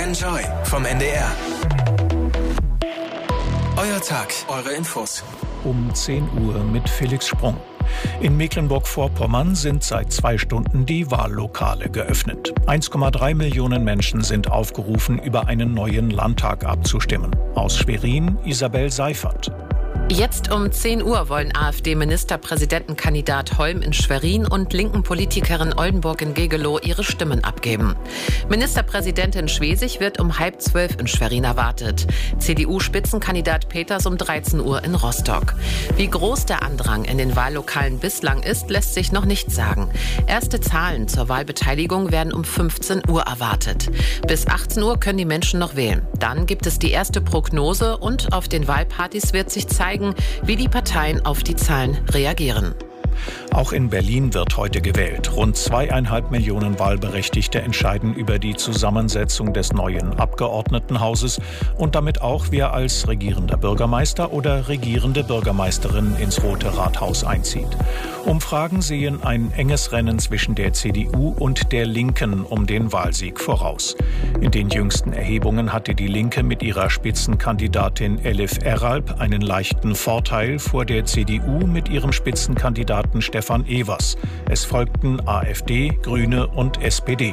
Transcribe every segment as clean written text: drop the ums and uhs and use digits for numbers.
Enjoy vom NDR. Euer Tag, eure Infos. Um 10 Uhr mit Felix Sprung. In Mecklenburg-Vorpommern sind seit 2 Stunden die Wahllokale geöffnet. 1,3 Millionen Menschen sind aufgerufen, über einen neuen Landtag abzustimmen. Aus Schwerin Isabel Seifert. Jetzt um 10 Uhr wollen AfD-Ministerpräsidentenkandidat Holm in Schwerin und linken Politikerin Oldenburg in Gegelow ihre Stimmen abgeben. Ministerpräsidentin Schwesig wird um 11:30 in Schwerin erwartet. CDU-Spitzenkandidat Peters um 13 Uhr in Rostock. Wie groß der Andrang in den Wahllokalen bislang ist, lässt sich noch nicht sagen. Erste Zahlen zur Wahlbeteiligung werden um 15 Uhr erwartet. Bis 18 Uhr können die Menschen noch wählen. Dann gibt es die erste Prognose und auf den Wahlpartys wird sich zeigen, wie die Parteien auf die Zahlen reagieren. Auch in Berlin wird heute gewählt. Rund 2,5 Millionen Wahlberechtigte entscheiden über die Zusammensetzung des neuen Abgeordnetenhauses und damit auch, wer als regierender Bürgermeister oder regierende Bürgermeisterin ins Rote Rathaus einzieht. Umfragen sehen ein enges Rennen zwischen der CDU und der Linken um den Wahlsieg voraus. In den jüngsten Erhebungen hatte die Linke mit ihrer Spitzenkandidatin Elif Eralp einen leichten Vorteil vor der CDU mit ihrem Spitzenkandidaten Stefan Evers. Es folgten AfD, Grüne und SPD.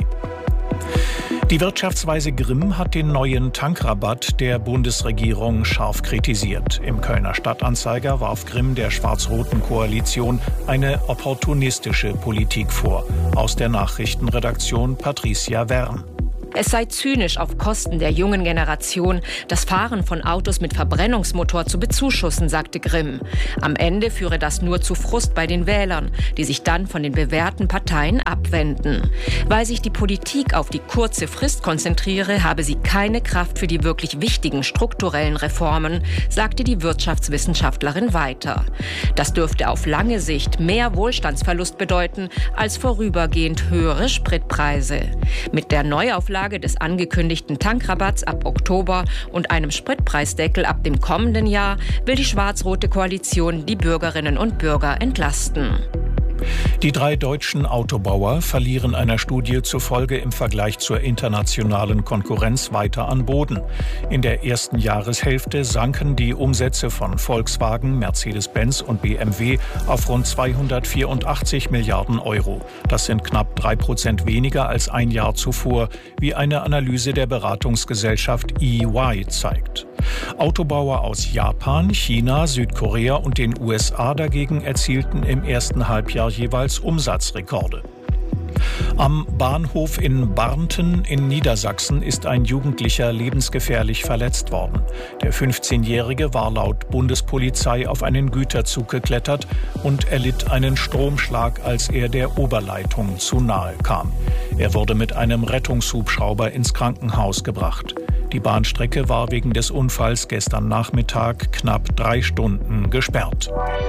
Die Wirtschaftsweise Grimm hat den neuen Tankrabatt der Bundesregierung scharf kritisiert. Im Kölner Stadtanzeiger warf Grimm der schwarz-roten Koalition eine opportunistische Politik vor. Aus der Nachrichtenredaktion Patricia Wern. Es sei zynisch, auf Kosten der jungen Generation das Fahren von Autos mit Verbrennungsmotor zu bezuschussen, sagte Grimm. Am Ende führe das nur zu Frust bei den Wählern, die sich dann von den bewährten Parteien abwenden. Weil sich die Politik auf die kurze Frist konzentriere, habe sie keine Kraft für die wirklich wichtigen strukturellen Reformen, sagte die Wirtschaftswissenschaftlerin weiter. Das dürfte auf lange Sicht mehr Wohlstandsverlust bedeuten als vorübergehend höhere Spritpreise. Mit der Neuauflage des angekündigten Tankrabatts ab Oktober und einem Spritpreisdeckel ab dem kommenden Jahr will die schwarz-rote Koalition die Bürgerinnen und Bürger entlasten. Die 3 deutschen Autobauer verlieren einer Studie zufolge im Vergleich zur internationalen Konkurrenz weiter an Boden. In der ersten Jahreshälfte sanken die Umsätze von Volkswagen, Mercedes-Benz und BMW auf rund 284 Milliarden Euro. Das sind knapp 3% weniger als ein Jahr zuvor, wie eine Analyse der Beratungsgesellschaft EY zeigt. Autobauer aus Japan, China, Südkorea und den USA dagegen erzielten im ersten Halbjahr jeweils Umsatzrekorde. Am Bahnhof in Barnten in Niedersachsen ist ein Jugendlicher lebensgefährlich verletzt worden. Der 15-Jährige war laut Bundespolizei auf einen Güterzug geklettert und erlitt einen Stromschlag, als er der Oberleitung zu nahe kam. Er wurde mit einem Rettungshubschrauber ins Krankenhaus gebracht. Die Bahnstrecke war wegen des Unfalls gestern Nachmittag knapp 3 Stunden gesperrt.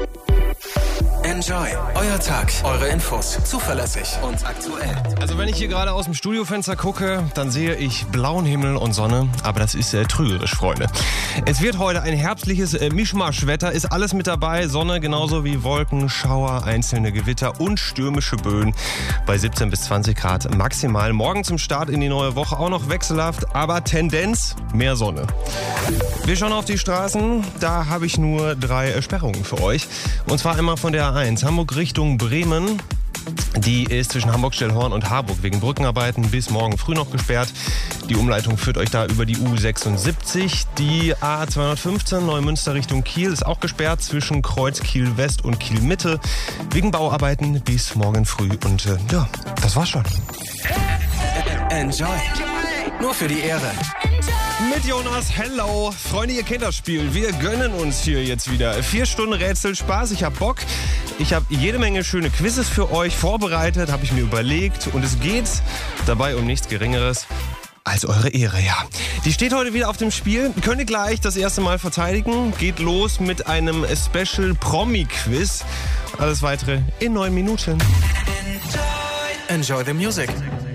Enjoy, euer Tag, eure Infos, zuverlässig und aktuell. Also wenn ich hier gerade aus dem Studiofenster gucke, dann sehe ich blauen Himmel und Sonne, aber das ist trügerisch, Freunde. Es wird heute ein herbstliches Mischmaschwetter, ist alles mit dabei, Sonne genauso wie Wolken, Schauer, einzelne Gewitter und stürmische Böen bei 17 bis 20 Grad maximal. Morgen zum Start in die neue Woche auch noch wechselhaft, aber Tendenz mehr Sonne. Wir schauen auf die Straßen, da habe ich nur 3 Sperrungen für euch. Und zwar einmal von der A1 Hamburg Richtung Bremen. Die ist zwischen Hamburg-Stellhorn und Harburg wegen Brückenarbeiten bis morgen früh noch gesperrt. Die Umleitung führt euch da über die U76. Die A215 Neumünster Richtung Kiel ist auch gesperrt zwischen Kreuz Kiel West und Kiel Mitte wegen Bauarbeiten bis morgen früh. Und ja, das war's schon. Enjoy. Nur für die Ehre. Mit Jonas, hello. Freunde, ihr kennt das Spiel. Wir gönnen uns hier jetzt wieder 4 Stunden Rätselspaß. Ich hab Bock. Ich habe jede Menge schöne Quizzes für euch vorbereitet, habe ich mir überlegt. Und es geht dabei um nichts Geringeres als eure Ehre, ja. Die steht heute wieder auf dem Spiel. Könnt ihr gleich das erste Mal verteidigen. Geht los mit einem Special Promi-Quiz. Alles weitere in 9 Minuten. Enjoy the music.